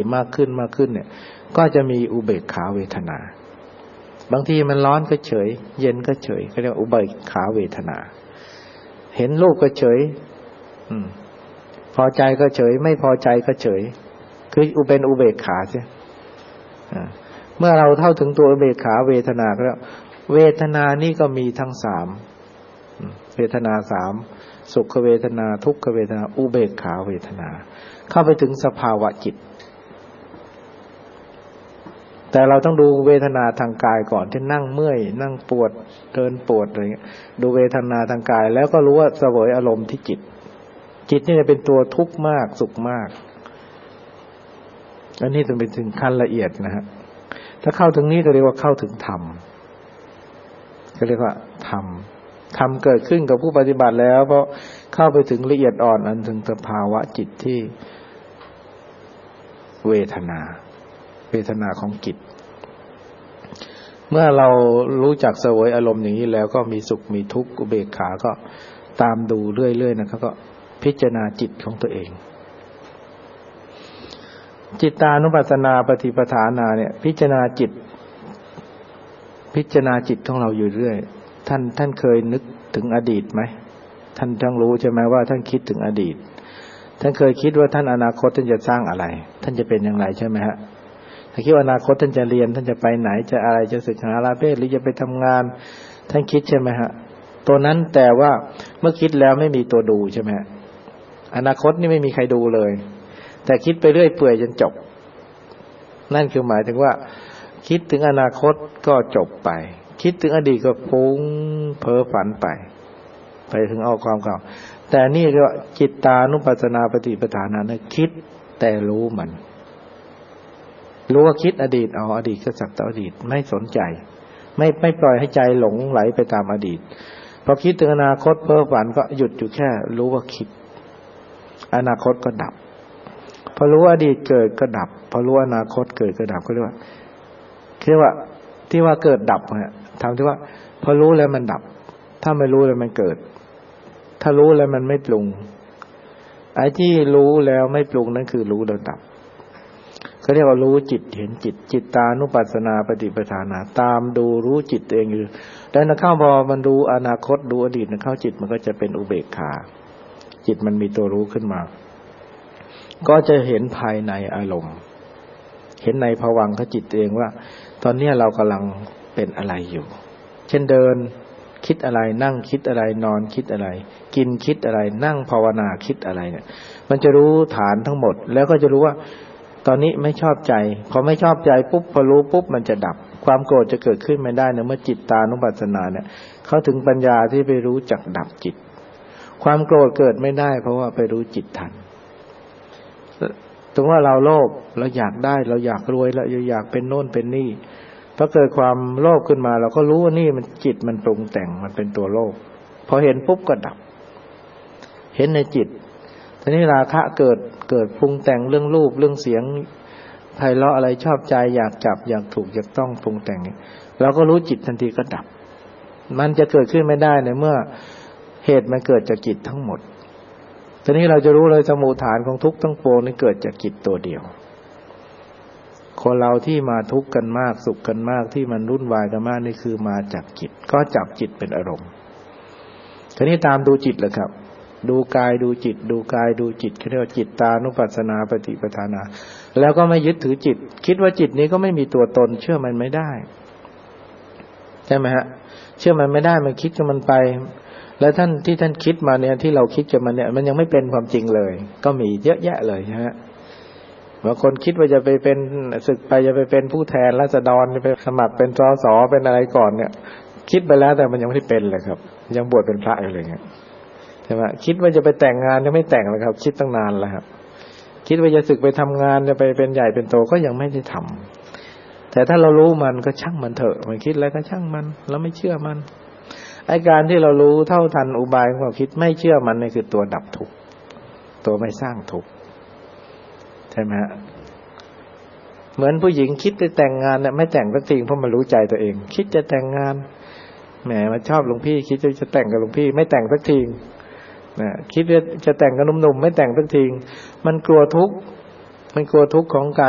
มากขึ้นเนี่ยก็จะมีอุเบกขาเวทนาบางทีมันร้อนก็เฉยเย็นก็เฉยก็เรียกอุเบกขาเวทนาเห็นรูปก็เฉยพอใจก็เฉยไม่พอใจก็เฉยคือเป็นอุเบกขาใช่เมื่อเราเข้าถึงตัวอุเบกขาเวทนาแล้วเวทนานี่ก็มีทั้งสามเวทนาสามสุขเวทนาทุกขเวทนาอุเบกขาเวทนาเข้าไปถึงสภาวะจิตแต่เราต้องดูเวทนาทางกายก่อนที่นั่งเมื่อยนั่งปวดเดินปวดอะไรเงี้ยดูเวทนาทางกายแล้วก็รู้ว่าเสวยอารมณ์ที่จิตนี่จะเป็นตัวทุกข์มากสุขมากอันนี้ต้องเป็นถึงขั้นละเอียดนะฮะถ้าเข้าถึงนี้ก็เรียกว่าเข้าถึงธรรมก็เรียกว่าธรรมเกิดขึ้นกับผู้ปฏิบัติแล้วเพราะเข้าไปถึงละเอียดอ่อนอันถึงสภาวะจิตที่เวทนาของจิตเมื่อเรารู้จักเสวยอารมณ์อย่างนี้แล้วก็มีสุขมีทุกข์อุเบกขาก็ตามดูเรื่อยๆนะครับก็พิจารณาจิตของตัวเองจิตตานุปัสสนาปฏิปทานาเนี่ยพิจารณาจิตของเราอยู่เรื่อยท่านเคยนึกถึงอดีตไหมท่านต้องรู้ใช่ไหมว่าท่านคิดถึงอดีตท่านเคยคิดว่าท่านอนาคตท่านจะสร้างอะไรท่านจะเป็นอย่างไรใช่ไหมฮะถ้าคิดว่าอนาคตท่านจะเรียนท่านจะไปไหนจะอะไรจะศึกษาลาเพศหรือจะไปทำงานท่านคิดใช่ไหมฮะตัวนั้นแต่ว่าเมื่อคิดแล้วไม่มีตัวดูใช่ไหมฮะอนาคตนี่ไม่มีใครดูเลยแต่คิดไปเรื่อยเปื่อยจนจบนั่นคือหมายถึงว่าคิดถึงอนาคตก็จบไปคิดถึงอดีตก็ฟุ้งเพ้อฝันไปถึงเอาความเก่าแต่นี่เรียกว่าจิตตานุปัสสนาปฏิปทานานะคิดแต่รู้มันรู้ว่าคิดอดีตอดีตก็สักแต่อดีตไม่สนใจไม่ปล่อยให้ใจหลงไหลไปตามอดีตพอคิดถึงอนาคตเพ้อฝันก็หยุดอยู่แค่รู้ว่าคิดอนาคตก็ดับพอรู้ว่าอดีตเกิดก็ดับพอรู้อนาคตเกิดก็ดับก็เรียกว่าที่ว่าเกิดดับฮะถามที่ว่าพอรู้แล้วมันดับถ้าไม่รู้แล้วมันเกิดถ้ารู้แล้วมันไม่ปรุงไอ้ที่รู้แล้วไม่ปรุงนั่นคือรู้แล้วดับเขาเรียกว่ารู้จิตเห็นจิตจิตตานุปัสสนาปฏิปทานาตามดูรู้จิตเองอยู่แล้วนะเข้าพอมันดูอนาคตดูอดีตนะเข้าจิตมันก็จะเป็นอุเบกขาจิตมันมีตัวรู้ขึ้นมาก็จะเห็นภายในอารมณ์เห็นในภวังคจิตเองว่าตอนนี้เรากำลังเป็นอะไรอยู่เช่นเดินคิดอะไรนั่งคิดอะไรนอนคิดอะไรกินคิดอะไรนั่งภาวนาคิดอะไรเนี่ยมันจะรู้ฐานทั้งหมดแล้วก็จะรู้ว่าตอนนี้ไม่ชอบใจพอไม่ชอบใจปุ๊บพอรู้ปุ๊บมันจะดับความโกรธจะเกิดขึ้นไม่ได้เมื่อจิตตานุปัสสนาเนี่ยเข้าถึงปัญญาที่ไปรู้จักดับจิตความโกรธเกิดไม่ได้เพราะว่าไปรู้จิตทันถึงว่าเราโลภเราอยากได้เราอยากรวยเราอยากเป็นโน่นเป็นนี่พอเกิดความโลภขึ้นมาเราก็รู้ว่านี่มันจิตมันปรุงแต่งมันเป็นตัวโลภพอเห็นปุ๊บก็ดับเห็นในจิตทีนี้ราคะเกิดปรุงแต่งเรื่องรูปเรื่องเสียงไพเราะอะไรชอบใจอยากจับอยากถูกอยากต้องปรุงแต่งเราก็รู้จิตทันทีก็ดับมันจะเกิดขึ้นไม่ได้ในเมื่อเหตุมันเกิดจากจิตทั้งหมดทีนี้เราจะรู้เลยสมุฏฐานของทุกข์ทั้งปวงนี่เกิดจากจิตตัวเดียวคนเราที่มาทุกข์กันมากสุขกันมากที่มันวุ่นวายกันมากนี่คือมาจากจิตก็จับจิตเป็นอารมณ์ทีนี้ตามดูจิตเลยครับดูกายดูจิตดูกายดูจิตเรียกว่าจิตตานุปัสสนาปฏิปทานาแล้วก็ไม่ยึดถือจิตคิดว่าจิตนี้ก็ไม่มีตัวตนเชื่อมันไม่ได้ใช่ไหมฮะเชื่อมันไม่ได้มันคิดกับมันไปแล้วท่านคิดมาเนี่ยที่เราคิดกับมันเนี่ยมันยังไม่เป็นความจริงเลยก็มีเยอะแยะเลยฮะบางคนคิดว่าจะไปเป็นศึกไปจะไปเป็นผู้แทนราษฎรไปสมัครเป็นสสเป็นอะไรก่อนเนี่ยคิดไปแล้วแต่มันยังไม่ได้เป็นเลยครับยังบวชเป็นพระอยู่เลยครับใช่ไหมคิดว่าจะไปแต่งงานยังไม่แต่งเลยครับคิดตั้งนานแล้วครับคิดว่าจะศึกไปทำงานจะไปเป็นใหญ่เป็นโตก็ยังไม่ได้ทำแต่ถ้าเรารู้มันก็ช่างมันเถอะมันคิดอะไรก็ช่างมันเราไม่เชื่อมันไอ้การที่เรารู้เท่าทันอุบายของความคิดไม่เชื่อมันนี่คือตัวดับทุกข์ตัวไม่สร้างทุกข์ใช่ไหมฮะเหมือนผู้หญิงคิดจะแต่งงานเนี่ยไม่แต่งสักทีเพราะมันรู้ใจตัวเองคิดจะแต่งงานแหมมันชอบหลวงพี่คิดจะแต่งกับหลวงพี่ไม่แต่งสักทีนะคิดจะแต่งกับหนุ่มๆไม่แต่งสักทีมันกลัวทุกข์ของการ